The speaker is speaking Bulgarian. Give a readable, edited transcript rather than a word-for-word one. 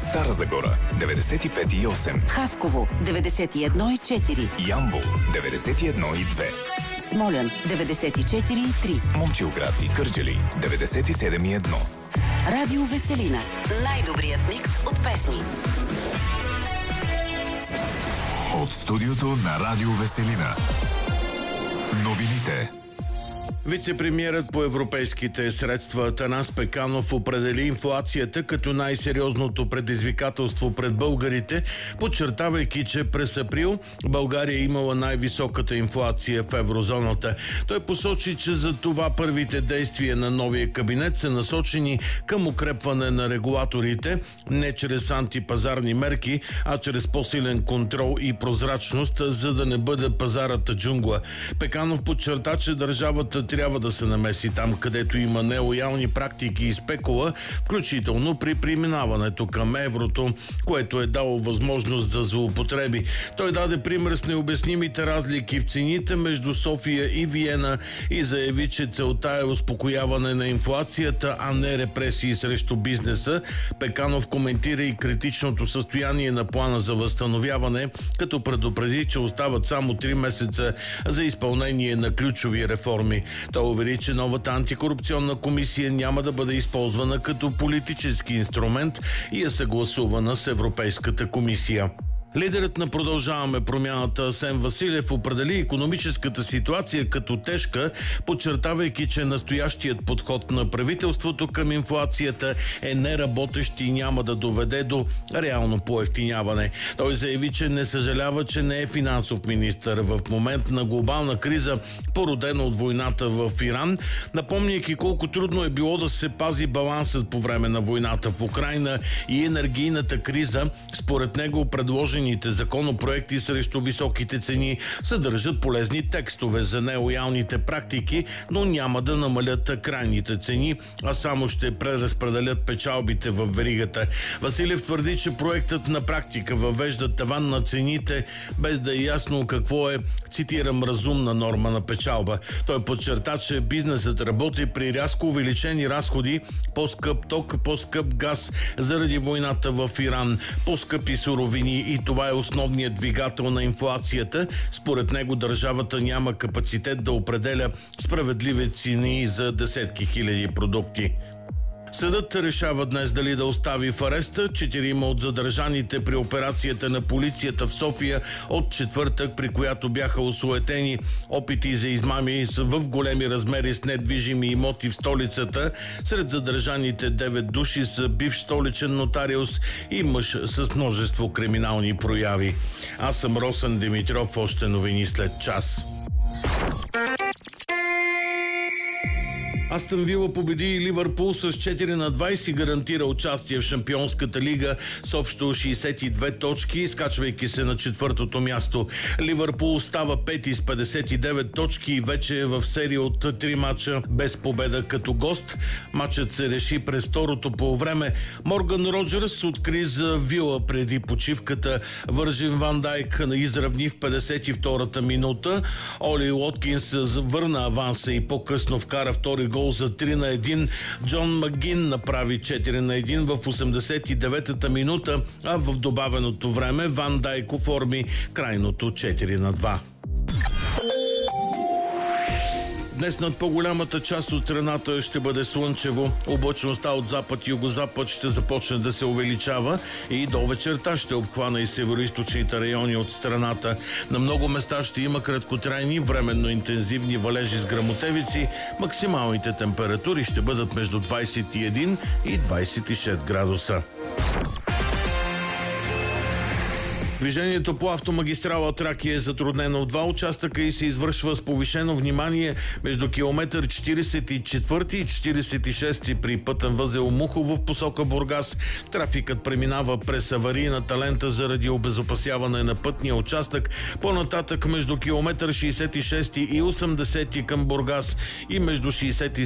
Стара Загора 95,8, Хасково 91,4, Ямбол 91,2, Смолян 94,3, Момчилград и Кърджали 97,1. Радио Веселина. Най-добрият микс от песни. От студиото на Радио Веселина. Новините. Вице-премиерът по европейските средства Атанас Пеканов определи инфлацията като най-сериозното предизвикателство пред българите, подчертавайки, че през април България е имала най-високата инфлация в еврозоната. Той посочи, че за това първите действия на новия кабинет са насочени към укрепване на регулаторите, не чрез антипазарни мерки, а чрез по-силен контрол и прозрачност, за да не бъде пазарата джунгла. Пеканов подчерта, че държавата трябва да се намеси там, където има нелоялни практики и спекула, включително при преминаването към еврото, което е дало възможност за злоупотреби. Той даде пример с необяснимите разлики в цените между София и Виена и заяви, че целта е успокояване на инфлацията, а не репресии срещу бизнеса. Пеканов коментира и критичното състояние на плана за възстановяване, като предупреди, че остават само 3 месеца за изпълнение на ключови реформи. Той увери, че новата антикорупционна комисия няма да бъде използвана като политически инструмент и е съгласувана с Европейската комисия. Лидерът на Продължаваме промяната Асен Василев определи икономическата ситуация като тежка, подчертавайки, че настоящият подход на правителството към инфлацията е неработещ и няма да доведе до реално поевтиняване. Той заяви, че не съжалява, че не е финансов министър в момент на глобална криза, породена от войната в Иран, напомняйки колко трудно е било да се пази балансът по време на войната в Украйна и енергийната криза. Според него предложените законопроекти срещу високите цени съдържат полезни текстове за нелоялните практики, но няма да намалят крайните цени, а само ще преразпределят печалбите в веригата. Василев твърди, че проектът на практика въвежда таван на цените, без да е ясно какво е, цитирам, разумна норма на печалба. Той подчерта, че бизнесът работи при рязко увеличени разходи, по-скъп ток, по-скъп газ заради войната в Иран, по-скъпи суровини и това е основният двигател на инфлацията. Според него държавата няма капацитет да определя справедливи цени за десетки хиляди продукти. Съдът решава днес дали да остави в ареста 4 от задържаните при операцията на полицията в София от четвъртък, при която бяха осуетени опити за измами в големи размери с недвижими имоти в столицата. Сред задържаните 9 души са бивш столичен нотариус и мъж с множество криминални прояви. Аз съм Росен Димитров, още новини след час. Астън Вила победи Ливърпул с 4-20 и гарантира участие в Шампионската лига с общо 62 точки, скачвайки се на 4-то място. Ливърпул става 5 с 59 точки и вече е в серия от 3 мача без победа като гост. Матчът се реши през второто полувреме. Морган Роджерс откри за Вила преди почивката. Вържин Ван Дайк изравни в 52-та минута. Оли Уоткинс върна аванса и по-късно вкара втори гол за 3-1. Джон Магин направи 4-1 в 89-та минута, а в добавеното време Ван Дайк оформи крайното 4-2. Днес над по-голямата част от страната ще бъде слънчево. Облачността от запад и югозапад ще започне да се увеличава и до вечерта ще обхвана и североизточните райони от страната. На много места ще има краткотрайни, временно интензивни валежи с гръмотевици. Максималните температури ще бъдат между 21 и 26 градуса. Движението по автомагистрала Тракия е затруднено в 2 участъка и се извършва с повишено внимание между километър 44 и 46 при пътен възел Мухово в посока Бургас. Трафикът преминава през аварийната лента заради обезопасяване на пътния участък. По-нататък между километър 66 и 80 към Бургас и между 67